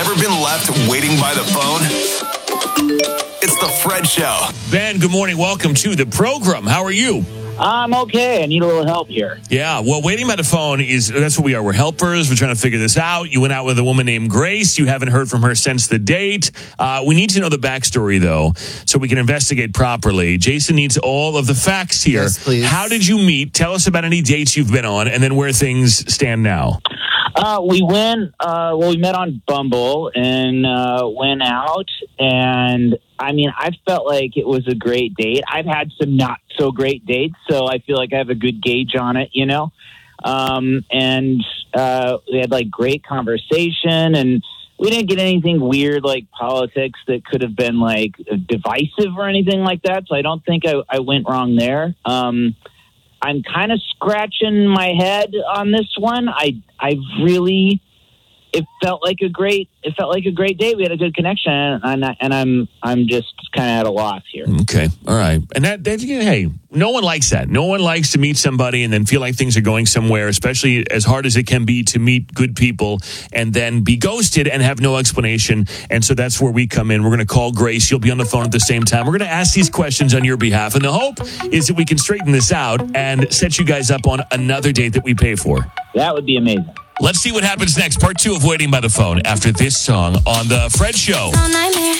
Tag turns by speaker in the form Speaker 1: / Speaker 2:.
Speaker 1: Ever been left waiting by the phone? It's the Fred Show.
Speaker 2: Ben, good morning. Welcome to the program. How are you?
Speaker 3: I'm okay. I need a little help here.
Speaker 2: Yeah, well, waiting by the phone that's what we are. We're helpers. We're trying to figure this out. You went out with a woman named Grace. You haven't heard from her since the date. We need to know the backstory, though, so we can investigate properly. Jason needs all of the facts here.
Speaker 4: Yes, please.
Speaker 2: How did you meet? Tell us about any dates you've been on, and then where things stand now.
Speaker 3: We met on Bumble and went out. And, I felt like it was a great date. I've had some not so great dates, so I feel like I have a good gauge on it, you know? We had, great conversation, and we didn't get anything weird like politics that could have been, divisive or anything like that, so I don't think I went wrong there. I'm kind of scratching my head on this one. It felt like a great date. We had a good connection, and I'm just kind of at a loss here.
Speaker 2: Okay, all right. And hey, no one likes that. No one likes to meet somebody and then feel like things are going somewhere, especially as hard as it can be to meet good people and then be ghosted and have no explanation. And so that's where we come in. We're going to call Grace. You'll be on the phone at the same time. We're going to ask these questions on your behalf. And the hope is that we can straighten this out and set you guys up on another date that we pay for.
Speaker 3: That would be amazing.
Speaker 2: Let's see what happens next. Part 2 of Waiting by the Phone after this song on The Fred Show.
Speaker 5: No nightmare.